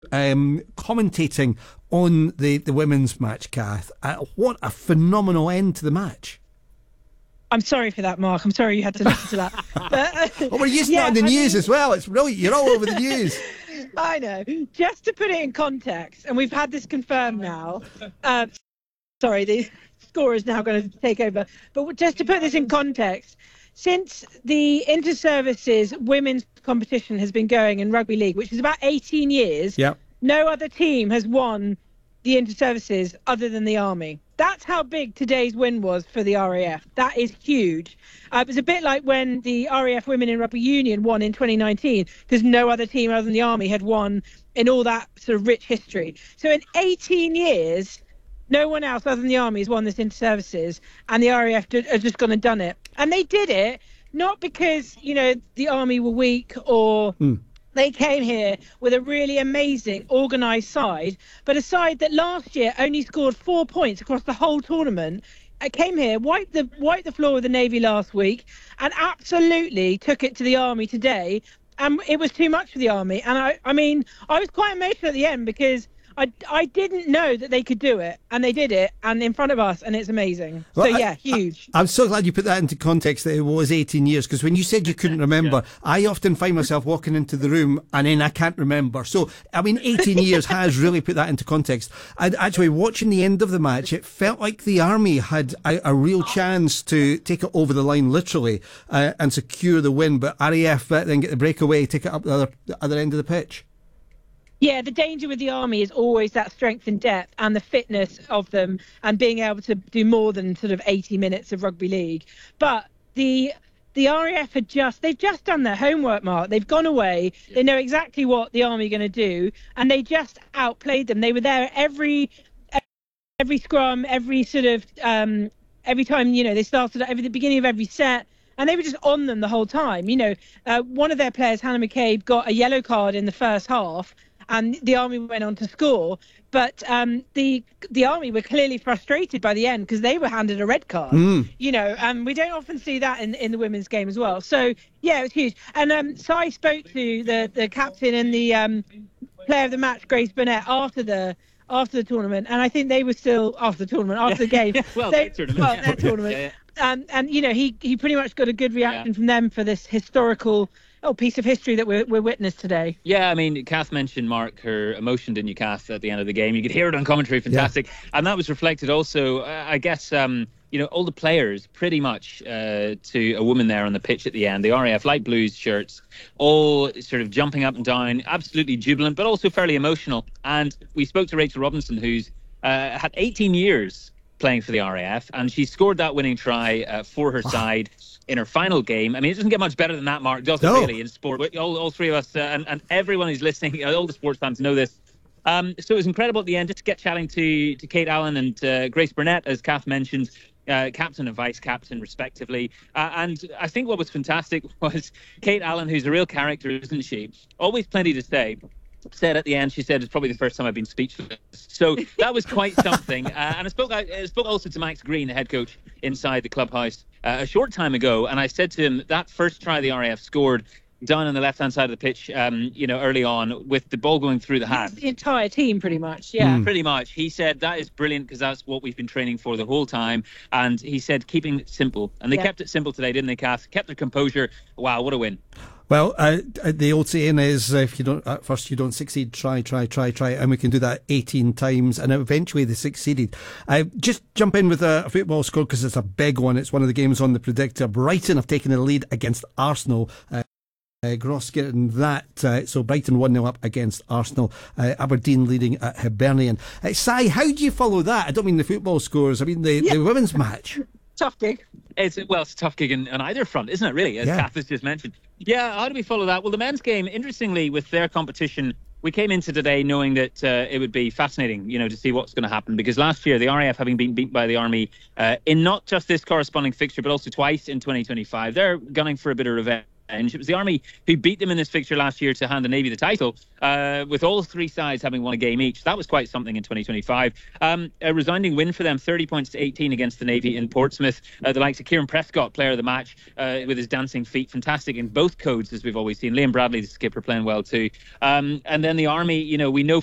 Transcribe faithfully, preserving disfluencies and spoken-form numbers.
um, commentating on the, the women's match, Kath. Uh, what a phenomenal end to the match. I'm sorry for that, Mark. I'm sorry you had to listen to that. But, uh, oh, we're using yeah, that in the I news mean, as well. It's brilliant. You're all over the news. I know. Just to put it in context, and we've had this confirmed now. Uh, sorry, the score is now going to take over. But just to put this in context, since the inter-services women's competition has been going in rugby league, which is about eighteen years, yep. no other team has won the inter-services other than the Army. That's how big today's win was for the R A F. That is huge. Uh, it was a bit like when the R A F women in rugby union won in twenty nineteen, because no other team other than the Army had won in all that sort of rich history. So in eighteen years, no one else other than the Army has won this inter-services, and the R A F has just gone and done it. And they did it not because, you know, the Army were weak or... Mm. They came here with a really amazing, organised side, but a side that last year only scored four points across the whole tournament. I came here, wiped the wiped the floor with the Navy last week, and absolutely took it to the Army today. And it was too much for the Army. And I, I mean, I was quite emotional at the end because I, I didn't know that they could do it, and they did it, and in front of us, and it's amazing. Well, so, yeah, I, huge. I, I'm so glad you put that into context, that it was eighteen years, because when you said you couldn't remember, yeah. I often find myself walking into the room, and then I can't remember. So, I mean, eighteen years has really put that into context. And actually, watching the end of the match, it felt like the Army had a, a real chance to take it over the line, literally, uh, and secure the win, but R A F uh, then get the breakaway, take it up the other, the other end of the pitch. Yeah, the danger with the Army is always that strength and depth and the fitness of them and being able to do more than sort of eighty minutes of rugby league. But the the R A F had just, they've just done their homework, Mark. They've gone away. They know exactly what the Army are going to do, and they just outplayed them. They were there every every scrum, every sort of, um, every time, you know, they started at the beginning of every set. And they were just on them the whole time. You know, uh, one of their players, Hannah McCabe, got a yellow card in the first half, and the Army went on to score. But um, the the Army were clearly frustrated by the end because they were handed a red card. Mm. You know, and we don't often see that in, in the women's game as well. So, yeah, it was huge. And um, so I spoke to the, the captain and the um, player of the match, Grace Burnett, after the after the tournament. And I think they were still, after the tournament, after the game. well, they, their tournament. Well, their tournament. yeah, yeah. Um, and, you know, he, he pretty much got a good reaction yeah. from them for this historical oh, piece of history that we're, we're witness today. Yeah, I mean, Kath mentioned, Mark, her emotion, didn't you, Kath, at the end of the game? You could hear it on commentary, fantastic. Yeah. And that was reflected also, uh, I guess, um, you know, all the players pretty much uh, to a woman there on the pitch at the end. The R A F light blues shirts, all sort of jumping up and down, absolutely jubilant, but also fairly emotional. And we spoke to Rachel Robinson, who's uh, had eighteen years playing for the R A F, and she scored that winning try uh, for her wow. side in her final game. I mean, it doesn't get much better than that, Mark, does it, no. really, in sport? All, all three of us, uh, and, and everyone who's listening, all the sports fans know this. Um, so it was incredible at the end, just to get chatting to, to Kate Allen and uh, Grace Burnett, as Kath mentioned, uh, captain and vice-captain, respectively. Uh, and I think what was fantastic was Kate Allen, who's a real character, isn't she? Always plenty to say. Said at the end, she said, it's probably the first time I've been speechless. So that was quite something. Uh, and I spoke, I spoke also to Max Green, the head coach inside the clubhouse, uh, a short time ago. And I said to him, that first try the R A F scored down on the left-hand side of the pitch, um, you know, early on, with the ball going through the hands. The entire team, pretty much, yeah. Mm. Pretty much. He said, that is brilliant, because that's what we've been training for the whole time. And he said, keeping it simple. And they yeah. kept it simple today, didn't they, Kath? Kept their composure. Wow, what a win. Well, uh, the old saying is, uh, if you don't at first you don't succeed, try, try, try, try, and we can do that eighteen times, and eventually they succeeded. Uh, just jump in with a, a football score, because it's a big one. It's one of the games on the predictor. Brighton have taken the lead against Arsenal. Uh, Uh, Gross getting that, uh, so Brighton one nil up against Arsenal, uh, Aberdeen leading at Hibernian. Uh, Si, how do you follow that? I don't mean the football scores, I mean the, yeah. the women's match. Tough gig. It's, well, it's a tough gig in, on either front, isn't it, really, as yeah. Kath has just mentioned. Yeah, how do we follow that? Well, the men's game, interestingly, with their competition, we came into today knowing that uh, it would be fascinating, you know, to see what's going to happen, because last year the R A F, having been beaten by the Army uh, in not just this corresponding fixture, but also twice in twenty twenty-five, they're gunning for a bit of revenge. It was the Army who beat them in this fixture last year to hand the Navy the title, uh, with all three sides having won a game each. That was quite something in twenty twenty-five. Um, a resounding win for them, thirty points to eighteen against the Navy in Portsmouth. Uh, the likes of Kieran Prescott, player of the match, uh, with his dancing feet, fantastic in both codes, as we've always seen. Liam Bradley, the skipper, playing well too. Um, and then the Army, you know, we know